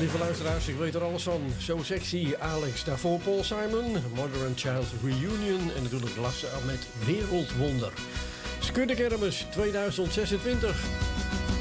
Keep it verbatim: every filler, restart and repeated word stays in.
lieve luisteraars, ik weet er alles van. So Sexy, Alex, daarvoor Paul Simon, Mother and Child Reunion en natuurlijk Lassa met Wereldwonder. Skudde Kermis tweeduizend zesentwintig.